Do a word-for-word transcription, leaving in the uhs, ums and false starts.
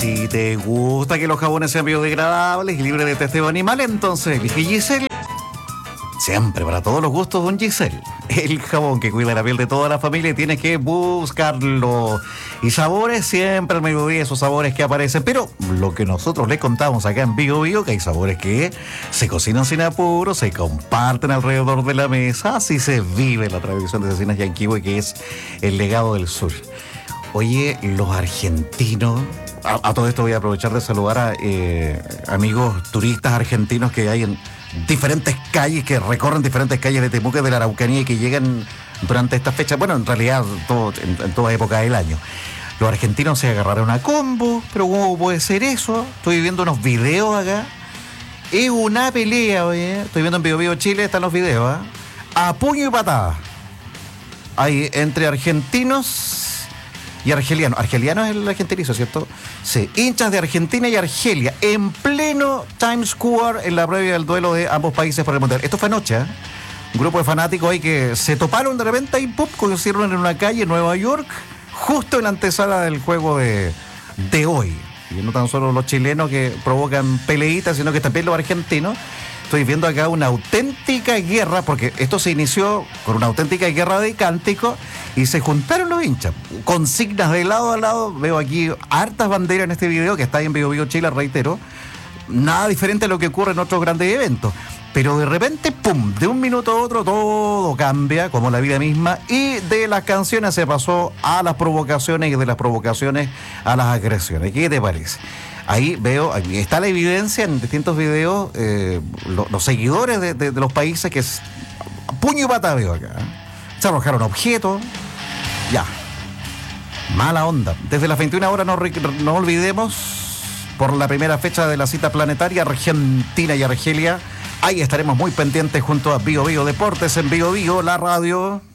Si te gusta que los jabones sean biodegradables y libres de testeo animal, entonces elige Giselle. Siempre, para todos los gustos, don Giselle. El jabón que cuida la piel de toda la familia y tienes que buscarlo. Y sabores, siempre al mediodía, esos sabores que aparecen. Pero lo que nosotros le contamos acá en Bio Bio, que hay sabores que se cocinan sin apuro, se comparten alrededor de la mesa. Así se vive la tradición de Cecinas Yanquihue, que es el legado del sur. Oye, los argentinos... A, a todo esto voy a aprovechar de saludar a eh, amigos turistas argentinos que hay en diferentes calles, que recorren diferentes calles de Temuco, de la Araucanía, y que llegan durante esta fecha, bueno, en realidad todo, en, en toda época del año. Los argentinos se agarraron a combo, pero ¿cómo puede ser eso? Estoy viendo unos videos acá. Es una pelea, oye. Estoy viendo en Bio Bio Chile, están los videos, ¿eh? A puño y patada. Hay entre argentinos y argeliano. Argeliano es el argentinizo, ¿cierto? Sí. Hinchas de Argentina y Argelia en pleno Times Square en la previa del duelo de ambos países por el Mundial. Esto fue anoche, ¿eh? Un grupo de fanáticos ahí que se toparon de repente y ¡pum! Conocieron en una calle en Nueva York, justo en la antesala del juego de, de hoy. Y no tan solo los chilenos que provocan peleitas, sino que también los argentinos. Estoy viendo acá una auténtica guerra, porque esto se inició con una auténtica guerra de cánticos y se juntaron los hinchas. Consignas de lado a lado. Veo aquí hartas banderas en este video que está ahí en Bio Bio Chile, reitero. Nada diferente a lo que ocurre en otros grandes eventos. Pero de repente, ¡pum!, de un minuto a otro todo cambia, como la vida misma, y de las canciones se pasó a las provocaciones y de las provocaciones a las agresiones. ¿Qué te parece? Ahí veo, ahí está la evidencia en distintos videos, eh, lo, los seguidores de, de, de los países que es puño y pata veo acá. Se arrojaron objetos, ya. Mala onda. Desde las veintiuna horas no, no olvidemos, por la primera fecha de la cita planetaria, Argentina y Argelia. Ahí estaremos muy pendientes junto a Bio Bio Deportes en Bio Bio, la radio.